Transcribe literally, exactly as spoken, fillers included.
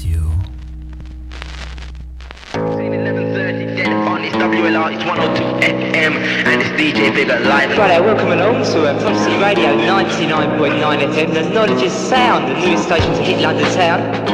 Radio. eleven thirty, dead on, it's W L R, it's one oh two F M, and it's D J Big at live. Righto, welcome along to uh, Prophecy Radio ninety-nine point nine F M, the knowledge is sound, the newest station to hit London town.